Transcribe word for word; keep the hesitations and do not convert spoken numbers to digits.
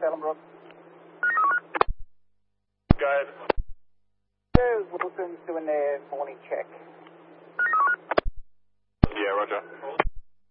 Ellenbrook. Go ahead. Wilson's doing their morning check.